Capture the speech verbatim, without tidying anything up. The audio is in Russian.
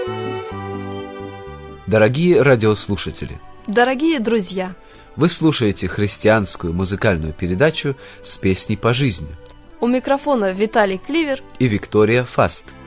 Дорогие радиослушатели, дорогие друзья, вы слушаете христианскую музыкальную передачу «С песней по жизни». У микрофона Виталий Кливер и Виктория Фаст.